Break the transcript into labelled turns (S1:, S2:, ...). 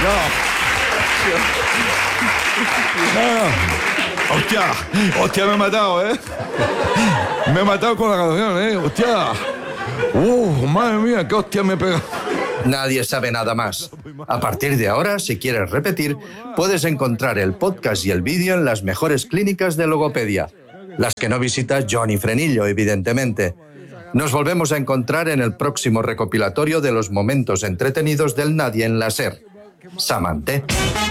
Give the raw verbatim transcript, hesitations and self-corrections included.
S1: No, no. Hostia, hostia, me he matado, ¿eh? Me he matado con la canción, ¿eh? Hostia. Uh, madre mía, qué hostia me pega.
S2: Nadie sabe nada más. A partir de ahora, si quieres repetir, puedes encontrar el podcast y el vídeo en las mejores clínicas de logopedia. Las que no visita Johnny Frenillo, evidentemente. Nos volvemos a encontrar en el próximo recopilatorio de los momentos entretenidos del Nadie en la SER. Samante.